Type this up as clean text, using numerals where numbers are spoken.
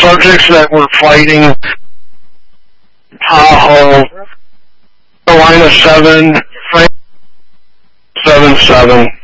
subjects that were fighting Tahoe, Carolina 7, Frank 7-7.